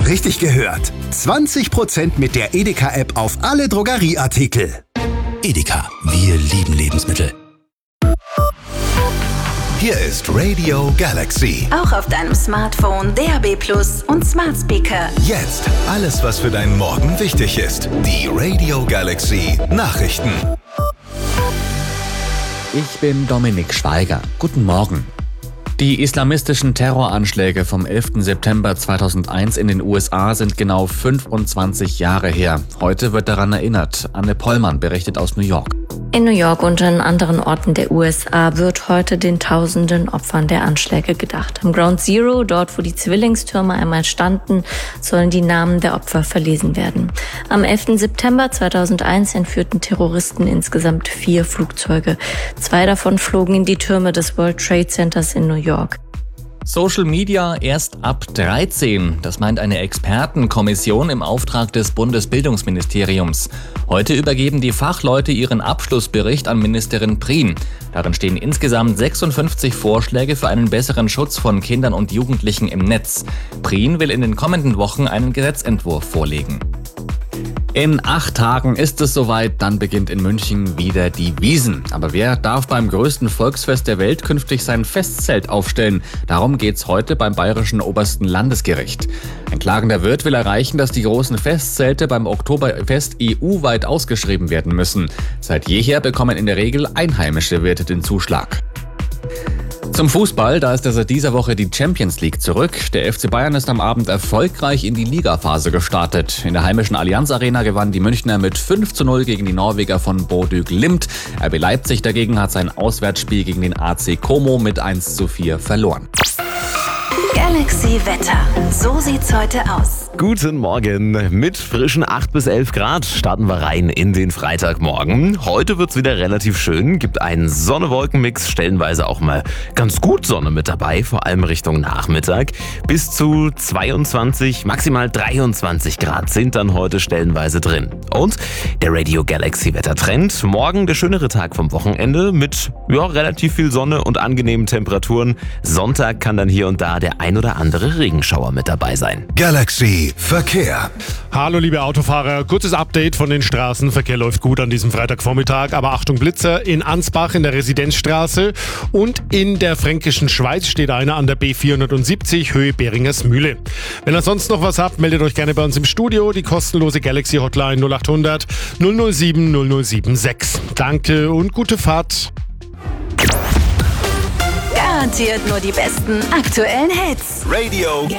richtig gehört. 20% mit der Edeka-App auf alle Drogerieartikel. Edeka, wir lieben Lebensmittel. Hier ist Radio Galaxy. Auch auf deinem Smartphone, DAB+ und Smart Speaker. Jetzt alles, was für deinen Morgen wichtig ist. Die Radio Galaxy Nachrichten. Ich bin Dominik Schweiger. Guten Morgen. Die islamistischen Terroranschläge vom 11. September 2001 in den USA sind genau 25 Jahre her. Heute wird daran erinnert. Anne Pollmann berichtet aus New York. In New York und an anderen Orten der USA wird heute den tausenden Opfern der Anschläge gedacht. Am Ground Zero, dort wo die Zwillingstürme einmal standen, sollen die Namen der Opfer verlesen werden. Am 11. September 2001 entführten Terroristen insgesamt 4 Flugzeuge. 2 davon flogen in die Türme des World Trade Centers in New York. Social Media erst ab 13. Das meint eine Expertenkommission im Auftrag des Bundesbildungsministeriums. Heute übergeben die Fachleute ihren Abschlussbericht an Ministerin Prien. Darin stehen insgesamt 56 Vorschläge für einen besseren Schutz von Kindern und Jugendlichen im Netz. Prien will in den kommenden Wochen einen Gesetzentwurf vorlegen. In 8 Tagen ist es soweit, dann beginnt in München wieder die Wiesn. Aber wer darf beim größten Volksfest der Welt künftig sein Festzelt aufstellen? Darum geht's heute beim Bayerischen Obersten Landesgericht. Ein klagender Wirt will erreichen, dass die großen Festzelte beim Oktoberfest EU-weit ausgeschrieben werden müssen. Seit jeher bekommen in der Regel einheimische Wirte den Zuschlag. Zum Fußball, da ist seit dieser Woche die Champions League zurück. Der FC Bayern ist am Abend erfolgreich in die Ligaphase gestartet. In der heimischen Allianz Arena gewannen die Münchner mit 5:0 gegen die Norweger von Bodø Glimt. RB Leipzig dagegen hat sein Auswärtsspiel gegen den AC Como mit 1:4 verloren. Galaxy Wetter. So sieht's heute aus. Guten Morgen. Mit frischen 8 bis 11 Grad starten wir rein in den Freitagmorgen. Heute wird's wieder relativ schön, gibt einen Sonne-Wolken-Mix, stellenweise auch mal ganz gut Sonne mit dabei, vor allem Richtung Nachmittag. Bis zu 22, maximal 23 Grad sind dann heute stellenweise drin. Und der Radio Galaxy Wettertrend. Morgen der schönere Tag vom Wochenende mit relativ viel Sonne und angenehmen Temperaturen. Sonntag kann dann hier und da der ein oder andere Regenschauer mit dabei sein. Galaxy Verkehr. Hallo liebe Autofahrer, kurzes Update von den Straßen. Verkehr läuft gut an diesem Freitagvormittag, aber Achtung Blitzer, in Ansbach in der Residenzstraße und in der Fränkischen Schweiz steht einer an der B470 Höhe Beringers Mühle. Wenn ihr sonst noch was habt, meldet euch gerne bei uns im Studio, die kostenlose Galaxy Hotline 0800 007 0076. Danke und gute Fahrt. Garantiert nur die besten aktuellen Hits. Radio